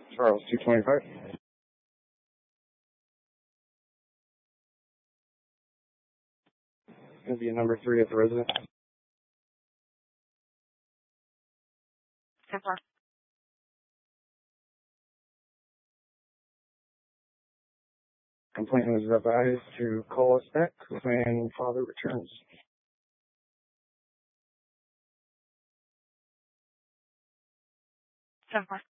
Charles 225. Going to be a number 3 at the residence. 10-4. Complainant is advised to call us back when father returns. 10-4.